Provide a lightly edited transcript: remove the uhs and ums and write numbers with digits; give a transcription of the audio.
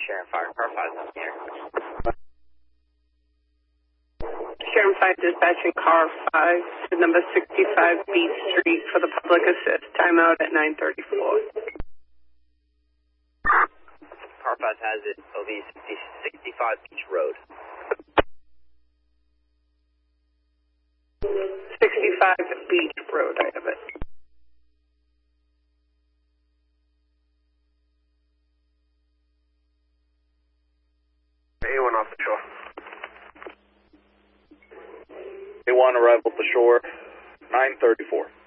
Sharon Fire, car 5 on the air. Sharon 5 dispatching car 5 to number 65 B Street for the public assist. Timeout at 9:34. Car 5 has it, OV 65 Beach Road. 65 Beach Road, I have it. A1 off the shore. A1 arrival at the shore, 9:34.